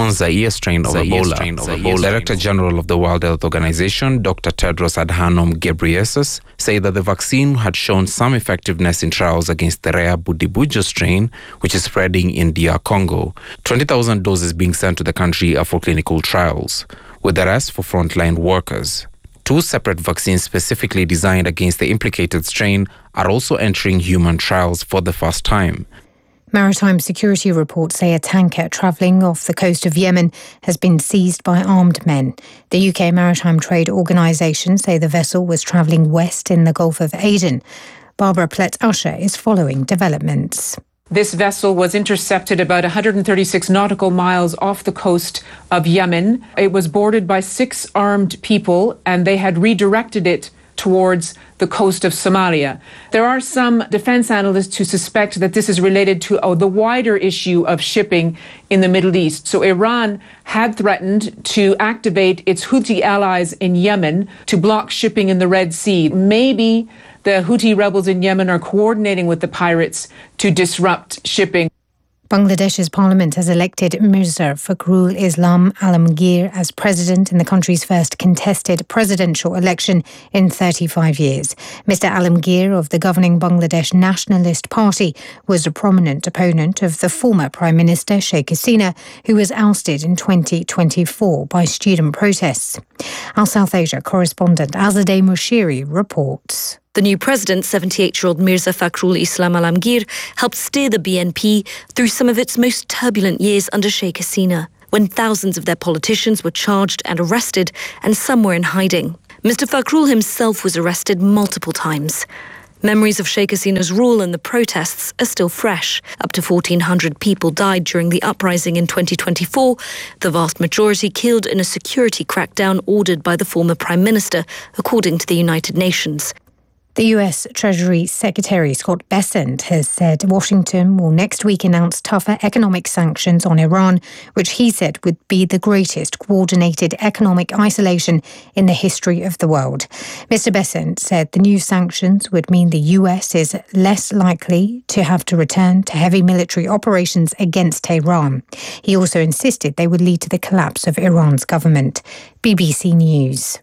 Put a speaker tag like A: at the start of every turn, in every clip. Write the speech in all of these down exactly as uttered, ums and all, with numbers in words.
A: on Zaire strain of Ebola. Strain of Ebola. Director General of the World Health Organization, Doctor Tedros Adhanom Ghebreyesus, said that the vaccine had shown some effectiveness in trials against the rare Budibujo strain, which is spreading in D R Congo. twenty thousand doses being sent to the country are for clinical trials, with the rest for frontline workers. Two separate vaccines specifically designed against the implicated strain are also entering human trials for the first time.
B: Maritime security reports say a tanker travelling off the coast of Yemen has been seized by armed men. The U K Maritime Trade Organisation say the vessel was travelling west in the Gulf of Aden. Barbara Plett-Usher is following developments.
C: This vessel was intercepted about one hundred thirty-six nautical miles off the coast of Yemen. It was boarded by six armed people, and they had redirected it towards the coast of Somalia. There are some defense analysts who suspect that this is related to oh, the wider issue of shipping in the Middle East. So Iran had threatened to activate its Houthi allies in Yemen to block shipping in the Red Sea. Maybe the Houthi rebels in Yemen are coordinating with the pirates to disrupt shipping.
B: Bangladesh's parliament has elected Mirza Fakhrul Islam Alamgir as president in the country's first contested presidential election in thirty-five years. Mister Alamgir of the governing Bangladesh Nationalist Party was a prominent opponent of the former Prime Minister Sheikh Hasina, who was ousted in twenty twenty-four by student protests. Our South Asia correspondent Azadeh Mushiri reports.
D: The new president, seventy-eight-year-old Mirza Fakhrul Islam Alamgir, helped steer the B N P through some of its most turbulent years under Sheikh Hasina, when thousands of their politicians were charged and arrested, and some were in hiding. Mister Fakhrul himself was arrested multiple times. Memories of Sheikh Hasina's rule and the protests are still fresh. Up to fourteen hundred people died during the uprising in twenty twenty-four, the vast majority killed in a security crackdown ordered by the former Prime Minister, according to the United Nations.
B: The U S Treasury Secretary Scott Bessent has said Washington will next week announce tougher economic sanctions on Iran, which he said would be the greatest coordinated economic isolation in the history of the world. Mister Bessent said the new sanctions would mean the U S is less likely to have to return to heavy military operations against Tehran. He also insisted they would lead to the collapse of Iran's government. B B C News.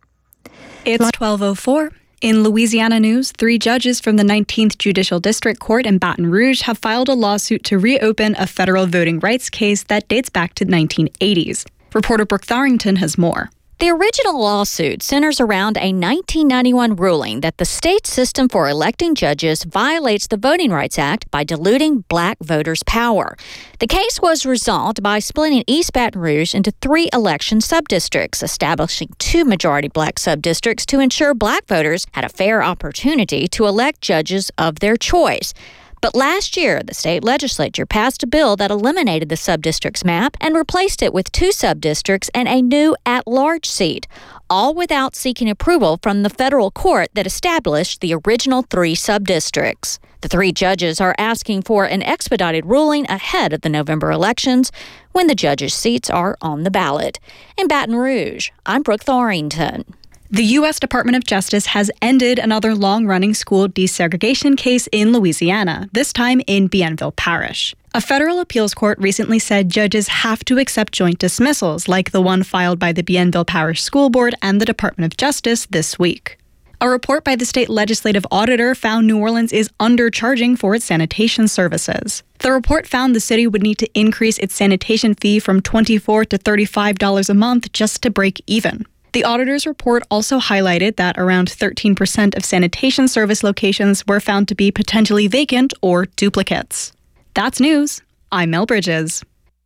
E: It's twelve oh four. In Louisiana news, three judges from the nineteenth Judicial District Court in Baton Rouge have filed a lawsuit to reopen a federal voting rights case that dates back to the nineteen eighties. Reporter Brooke Tharrington has more.
F: The original lawsuit centers around a nineteen ninety-one ruling that the state system for electing judges violates the Voting Rights Act by diluting black voters' power. The case was resolved by splitting East Baton Rouge into three election subdistricts, establishing two majority black subdistricts to ensure black voters had a fair opportunity to elect judges of their choice. But last year, the state legislature passed a bill that eliminated the subdistricts map and replaced it with two subdistricts and a new at-large seat, all without seeking approval from the federal court that established the original three subdistricts. The three judges are asking for an expedited ruling ahead of the November elections when the judges' seats are on the ballot. In Baton Rouge, I'm Brooke Tharrington.
E: The U S Department of Justice has ended another long-running school desegregation case in Louisiana, this time in Bienville Parish. A federal appeals court recently said judges have to accept joint dismissals, like the one filed by the Bienville Parish School Board and the Department of Justice this week. A report by the state legislative auditor found New Orleans is undercharging for its sanitation services. The report found the city would need to increase its sanitation fee from twenty-four dollars to thirty-five dollars a month just to break even. The auditor's report also highlighted that around thirteen percent of sanitation service locations were found to be potentially vacant or duplicates. That's news. I'm Mel Bridges.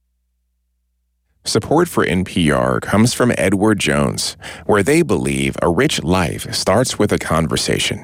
G: Support for N P R comes from Edward Jones, where they believe a rich life starts with a conversation.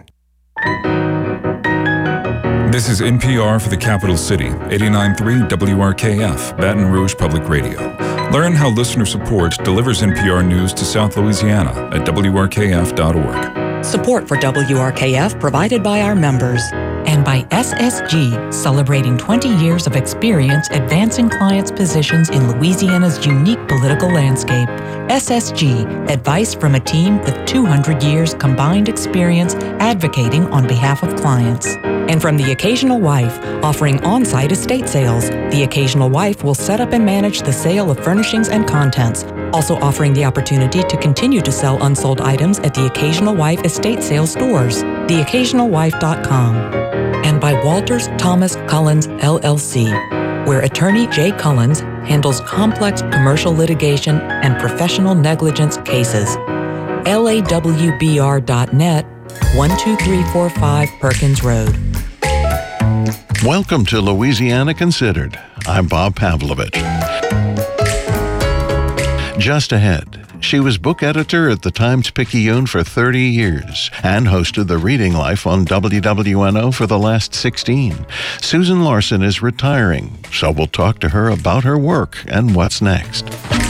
H: This is N P R for the capital city, eighty-nine point three W R K F, Baton Rouge Public Radio. Learn how listener support delivers N P R news to South Louisiana at W R K F dot org.
I: Support for W R K F provided by our members and by S S G, celebrating twenty years of experience advancing clients' positions in Louisiana's unique political landscape. S S G, advice from a team with two hundred years combined experience advocating on behalf of clients. And from The Occasional Wife, offering on-site estate sales. The Occasional Wife will set up and manage the sale of furnishings and contents, also offering the opportunity to continue to sell unsold items at The Occasional Wife estate sales stores. the occasional wife dot com. And by Walters Thomas Cullins, L L C, where attorney Jay Cullins handles complex commercial litigation and professional negligence cases. L A W B R dot net, one two three four five Perkins Road.
J: Welcome to Louisiana Considered. I'm Bob Pavlovich. Just ahead, she was book editor at the Times-Picayune for thirty years and hosted The Reading Life on W W N O for the last sixteen. Susan Larson is retiring, so we'll talk to her about her work and what's next.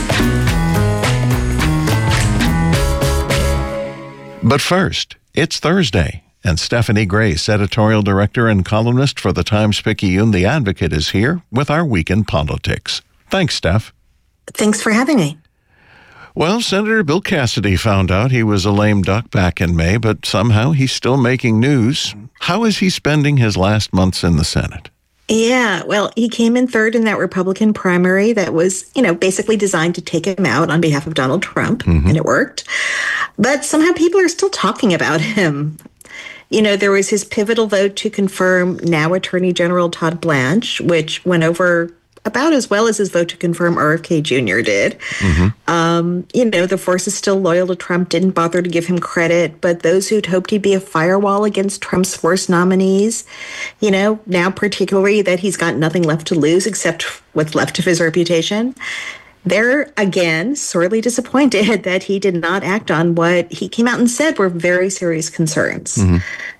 J: But first, it's Thursday, and Stephanie Grace, editorial director and columnist for the Times-Picayune The Advocate, is here with our Weekend Politics. Thanks, Steph.
K: Thanks for having me.
J: Well, Senator Bill Cassidy found out he was a lame duck back in May, but somehow he's still making news. How is he spending his last months in the Senate?
K: Yeah, well, he came in third in that Republican primary that was, you know, basically designed to take him out on behalf of Donald Trump, mm-hmm. and it worked. But somehow people are still talking about him. You know, there was his pivotal vote to confirm now Attorney General Todd Blanche, which went over about as well as his vote to confirm R F K Junior did. Mm-hmm. Um, you know, the forces still loyal to Trump didn't bother to give him credit, but those who'd hoped he'd be a firewall against Trump's force nominees, you know, now particularly that he's got nothing left to lose except what's left of his reputation, they're, again, sorely disappointed that he did not act on what he came out and said were very serious concerns. Mm-hmm.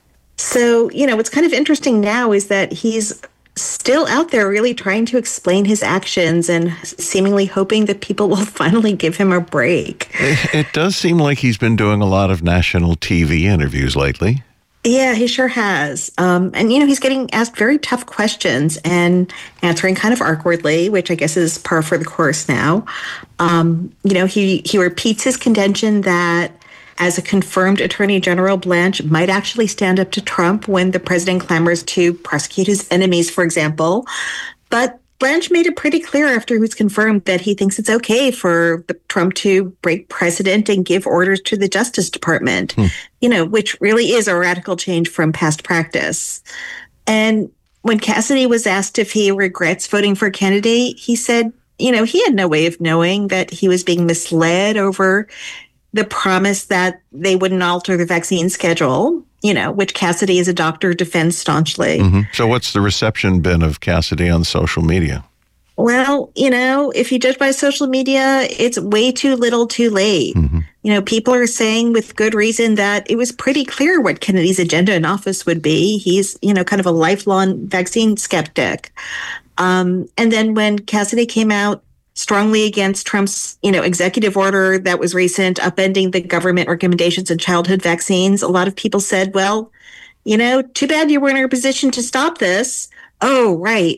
K: So, you know, what's kind of interesting now is that he's still out there really trying to explain his actions and seemingly hoping that people will finally give him a break.
J: It, it does seem like he's been doing a lot of national T V interviews lately.
K: Yeah, he sure has. Um, and, you know, he's getting asked very tough questions and answering kind of awkwardly, which I guess is par for the course now. Um, you know, he, he repeats his contention that as a confirmed Attorney General, Blanche might actually stand up to Trump when the president clamors to prosecute his enemies, for example. But Blanche made it pretty clear after he was confirmed that he thinks it's okay for the, Trump to break precedent and give orders to the Justice Department, hmm. you know, which really is a radical change from past practice. And when Cassidy was asked if he regrets voting for a candidate, he said, you know, he had no way of knowing that he was being misled over the promise that they wouldn't alter the vaccine schedule, you know, which Cassidy as a doctor defends staunchly.
J: Mm-hmm. So what's the reception been of Cassidy on social media?
K: Well, you know, if you judge by social media, it's way too little too late. Mm-hmm. You know, people are saying with good reason that it was pretty clear what Kennedy's agenda in office would be. He's, you know, kind of a lifelong vaccine skeptic. Um, and then when Cassidy came out strongly against Trump's, you know, executive order that was recent, upending the government recommendations on childhood vaccines, a lot of people said, well, you know, too bad you weren't in a position to stop this. Oh, right.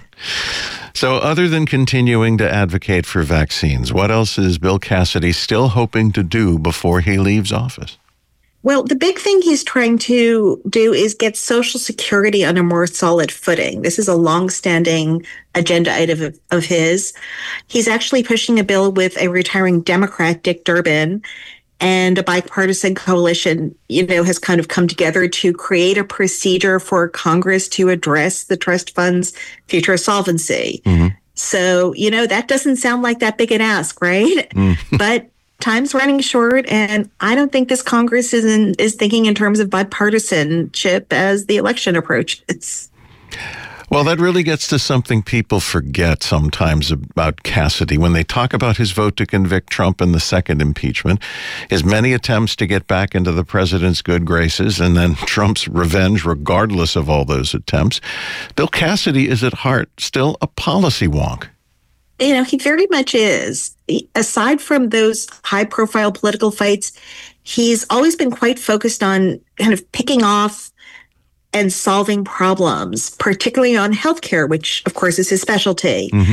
J: So other than continuing to advocate for vaccines, what else is Bill Cassidy still hoping to do before he leaves office?
K: Well, the big thing he's trying to do is get Social Security on a more solid footing. This is a longstanding agenda item of, of his. He's actually pushing a bill with a retiring Democrat, Dick Durbin, and a bipartisan coalition, you know, has kind of come together to create a procedure for Congress to address the trust fund's future solvency. Mm-hmm. So, you know, that doesn't sound like that big an ask, right? Mm. But time's running short, and I don't think this Congress is in, is thinking in terms of bipartisanship as the election approaches.
J: Well, that really gets to something people forget sometimes about Cassidy when they talk about his vote to convict Trump in the second impeachment, his many attempts to get back into the president's good graces, and then Trump's revenge regardless of all those attempts. Bill Cassidy is at heart still a policy wonk.
K: You know, he very much is. Aside from those high-profile political fights, he's always been quite focused on kind of picking off and solving problems, particularly on healthcare, which, of course, is his specialty. Mm-hmm.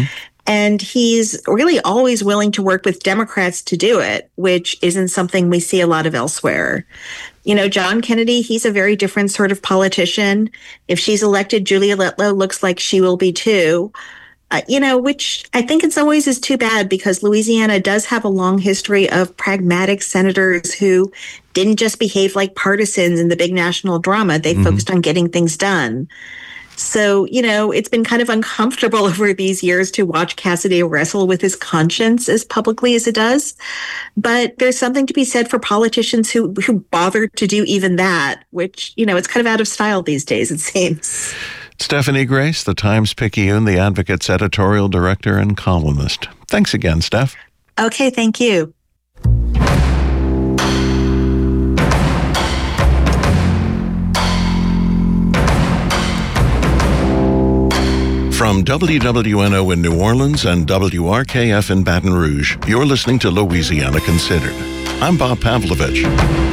K: And he's really always willing to work with Democrats to do it, which isn't something we see a lot of elsewhere. You know, John Kennedy, he's a very different sort of politician. If she's elected, Julia Letlow looks like she will be too. Uh, you know, which I think in some ways is too bad because Louisiana does have a long history of pragmatic senators who didn't just behave like partisans in the big national drama. They mm-hmm. focused on getting things done. So, you know, it's been kind of uncomfortable over these years to watch Cassidy wrestle with his conscience as publicly as it does. But there's something to be said for politicians who, who bother to do even that, which, you know, it's kind of out of style these days, it seems.
J: Stephanie Grace, the Times-Picayune, the Advocate's editorial director and columnist. Thanks again, Steph.
K: Okay, thank you.
J: From W W N O in New Orleans and W R K F in Baton Rouge, you're listening to Louisiana Considered. I'm Bob Pavlovich.